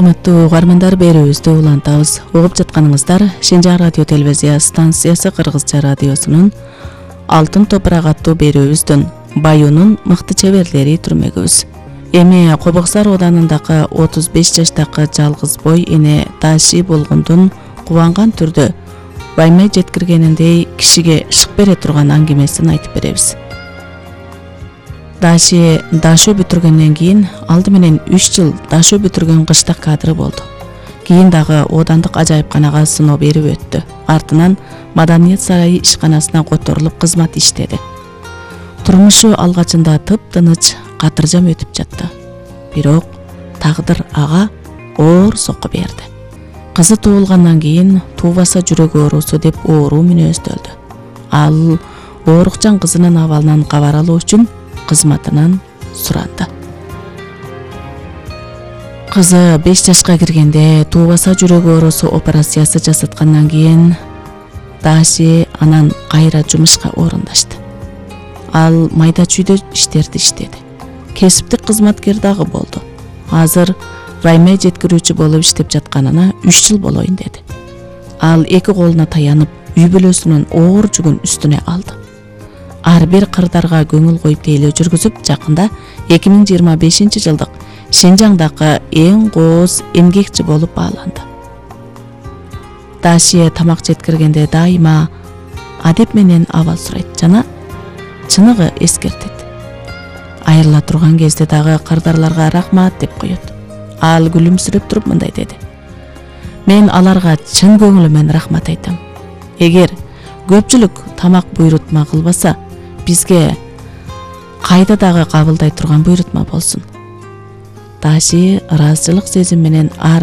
Урматтуу угармандар, берүүбүздү улантабыз. Угуп жатканыңыздар Шинжаң радио телевизия станциясы Кыргызча радиосунун Алтын топурак аттуу берүүбүздүн Баюнун мыкты чеберлери түрмөгүбүз. Эми Кобуксар оданындагы 35 жаштагы жалгыз бой эне Даши болгондун кубанган түрдө баймай жеткиргениндей кишиге шык бере турган аңгемесин айтып беребиз. Даши дашоо бүтүргөндөн кийин алды менен 3 жыл дашоо бүтүргөн кыштак кадры болду. Кийин дагы оодандык ажайыпканага сыноо берип өттү. Артынан Маданият сарайы ишканасына которулуп кызмат иштеди. Турмушу алгачында тып-тыныч, катыржам өтүп жатты. Бирок тагдыр ага оор сокко берди. Кызы туулгандан кийин туубаса жүрөк оорусу деп оору мүнөздөлдү. Ал оорукчан кызынын абалынан кабар алуу үчүн кызматынан суранды. Кызы 5 жашка киргенде туубаса жүрөк оорусу операциясы жасаткандан кийин Даши анан кайра жумушка орундашты. Ал майда чүйдө иштерди иштеди. Кесиптик кызматкер дагы болду. Азыр раймай жеткирүүчү болуп иштеп жатканына 3 жыл болоюн деди. Ал эки колуна таянып, үй бүлөсүнүн оор жүгүн үстүнө алды. Ар бир кырдарга көңүл коюп тейлөө жүргүзүп, жакында 2025 жылдык Шинжаңдагы эң кооз эмгекчи болуп бааланды. Даши тамак жеткиргенде дайыма адеп менен абал сурайт жана чыныгы эскертет. Айрыла турган кезде дагы кырдарларга рахмат деп коет. Ал күлүмсүрөп туруп мындай деди: "Мен аларга чын көңүлүмөн рахмат айтам. Эгер көпчүлүк тамак буйрутма кылбаса, бизге кайда дагы кабылдай турган буйрутма болсун." Даши ыраазычылык сезим менен ар